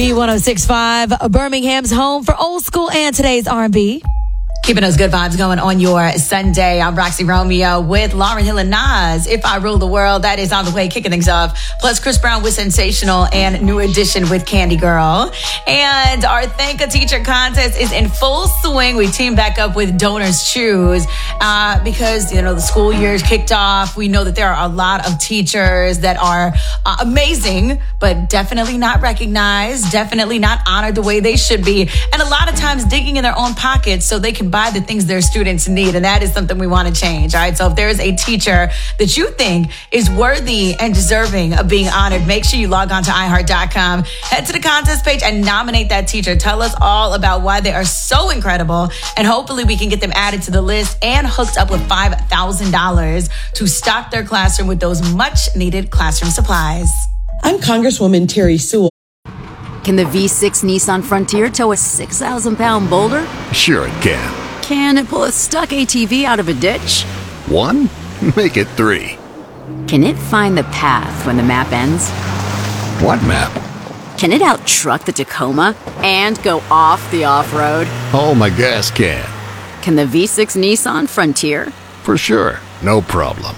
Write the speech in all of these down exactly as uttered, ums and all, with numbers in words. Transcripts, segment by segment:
B one oh six point five, Birmingham's home for old school and today's R and B. Keeping those good vibes going on your Sunday. I'm Roxy Romeo with Lauryn Hill and Nas. If I Rule the World, that is on the way, kicking things off. Plus Chris Brown with Sensational and New Edition with Candy Girl. And our Thank a Teacher contest is in full swing. We teamed back up with Donors Choose uh, because, you know, the school year's kicked off. We know that there are a lot of teachers that are uh, amazing, but definitely not recognized, definitely not honored the way they should be. And a lot of times digging in their own pockets so they can buy the things their students need, and that is something we want to change. All right, so if there is a teacher that you think is worthy and deserving of being honored, make sure you log on to i heart dot com, head to the contest page and nominate that teacher. Tell us all about why they are so incredible, and hopefully we can get them added to the list and hooked up with five thousand dollars to stock their classroom with those much needed classroom supplies. I'm Congresswoman Terry Sewell. Can the V six Nissan Frontier tow a six thousand pound boulder? Sure it can. Can it pull a stuck A T V out of a ditch? One? Make it three. Can it find the path when the map ends? What map? Can it out-truck the Tacoma and go off the off-road? Oh, my gas can. Can the V six Nissan Frontier? For sure. No problem.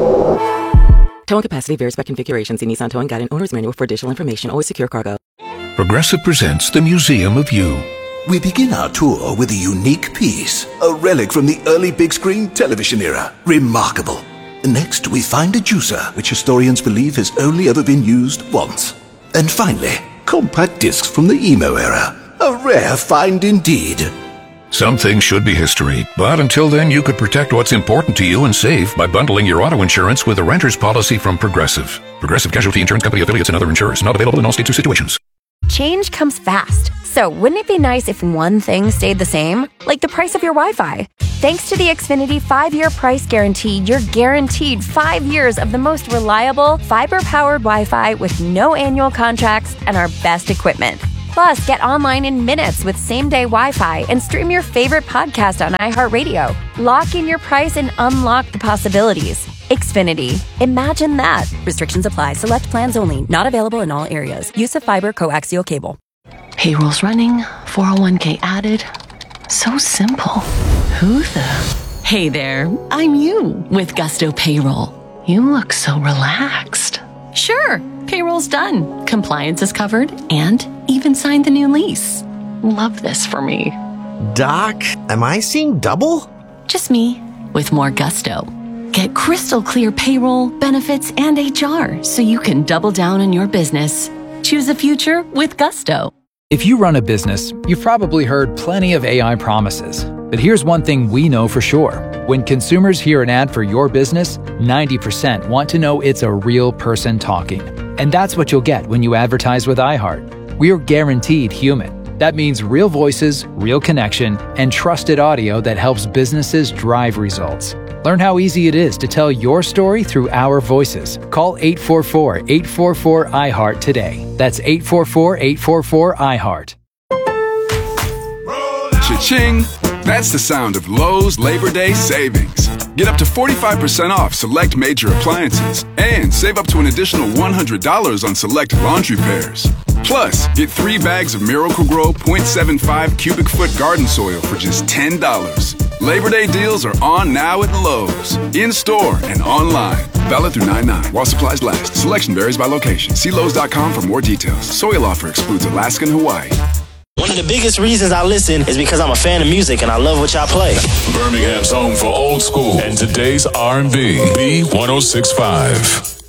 Towing capacity varies by configuration. See Nissan Towing Guide and Owner's Manual for additional information. Always secure cargo. Progressive presents the Museum of You. We begin our tour with a unique piece, a relic from the early big screen television era. Remarkable. Next, we find a juicer, which historians believe has only ever been used once. And finally, compact discs from the emo era. A rare find indeed. Some things should be history, but until then you could protect what's important to you and save by bundling your auto insurance with a renter's policy from Progressive. Progressive Casualty Insurance Company affiliates and other insurers. Not available in all states or situations. Change comes fast, so wouldn't it be nice if one thing stayed the same? Like the price of your Wi-Fi. Thanks to the Xfinity five-year price guarantee, you're guaranteed five years of the most reliable, fiber-powered Wi-Fi with no annual contracts and our best equipment. Plus, get online in minutes with same-day Wi-Fi and stream your favorite podcast on iHeartRadio. Lock in your price and unlock the possibilities. Xfinity. Imagine that. Restrictions apply. Select plans only. Not available in all areas. Use of fiber coaxial cable. Payroll's running. four oh one k added. So simple. Who the? Hey there. I'm you with Gusto Payroll. You look so relaxed. Sure. Payroll's done. Compliance is covered and even signed the new lease. Love this for me. Doc, am I seeing double? Just me with more gusto. Get crystal clear payroll, benefits, and H R so you can double down on your business. Choose a future with Gusto. If you run a business, you've probably heard plenty of A I promises. But here's one thing we know for sure. When consumers hear an ad for your business, ninety percent want to know it's a real person talking. And that's what you'll get when you advertise with iHeart. We are guaranteed human. That means real voices, real connection, and trusted audio that helps businesses drive results. Learn how easy it is to tell your story through our voices. Call eight four four, eight four four, I heart today. That's eight four four, eight four four, I heart. Cha-ching! That's the sound of Lowe's Labor Day savings. Get up to forty-five percent off select major appliances and save up to an additional one hundred dollars on select laundry pairs. Plus, get three bags of Miracle-Gro point seven five cubic foot garden soil for just ten dollars. Labor Day deals are on now at Lowe's, in-store and online. Valid through nine nine while supplies last. Selection varies by location. See Lowe's dot com for more details. Soil offer excludes Alaska and Hawaii. One of the biggest reasons I listen is because I'm a fan of music and I love what y'all play. Birmingham's home for old school and today's R and B. B one oh six point five.